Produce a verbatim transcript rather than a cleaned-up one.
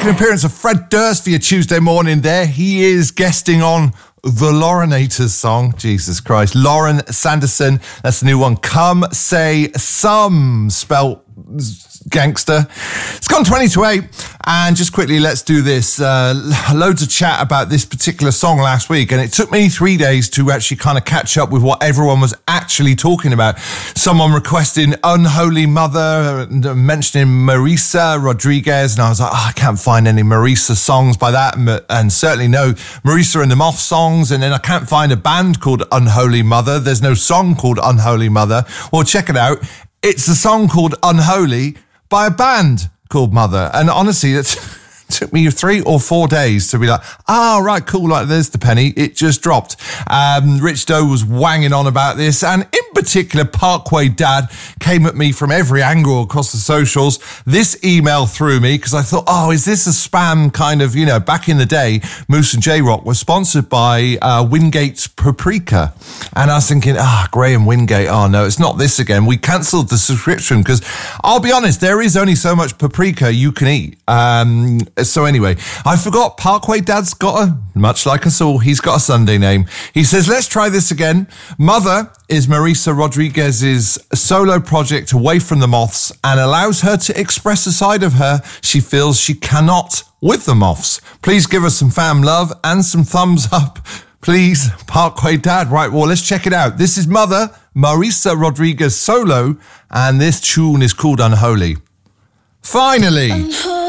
Second appearance of Fred Durst for your Tuesday morning there. He is guesting on the Laurenators song. Jesus Christ. Lauren Sanderson. That's the new one. Come Say Some, spelt gangster. It's gone twenty to eight. And just quickly, let's do this. Uh, loads of chat about this particular song last week. And it took me three days to actually kind of catch up with what everyone was actually talking about. Someone requesting Unholy Mother, mentioning Marisa Rodriguez. And I was like, oh, I can't find any Marisa songs by that. And certainly no Marisa and the Moth songs. And then I can't find a band called Unholy Mother. There's no song called Unholy Mother. Well, check it out. It's a song called Unholy by a band called Mother. And honestly, it took me three or four days to be like, ah, oh, right, cool, like there's the penny. It just dropped. Um, Rich Doe was wanging on about this. And in particular, Parkway Dad came at me from every angle across the socials. This email threw me because I thought, oh, is this a spam kind of, you know, back in the day, Moose and J-Rock was sponsored by uh, Wingate's Paprika. And I was thinking, ah, oh, Graham Wingate, oh no, it's not this again. We cancelled the subscription because I'll be honest, there is only so much paprika you can eat. Um, so anyway, I forgot Parkway Dad's got a, much like us all, he's got a Sunday name. He says, let's try this again. Mother is Marisa Rodriguez's solo project away from the Moths and allows her to express a side of her she feels she cannot with the Moths. Please give us some fam love and some thumbs up. Please, Parkway Dad. Right, well, let's check it out. This is Mother, Marisa Rodriguez solo, and this tune is called Unholy. Finally! Unholy.